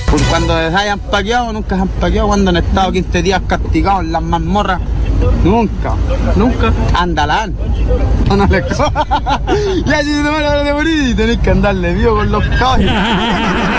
Por cuando les hayan paqueado, nunca se han paqueado cuando han estado 15 días castigados en las mazmorras. Nunca. Andalán. No les Ya si te van a morir, tenés que andarle vivo con los caballos.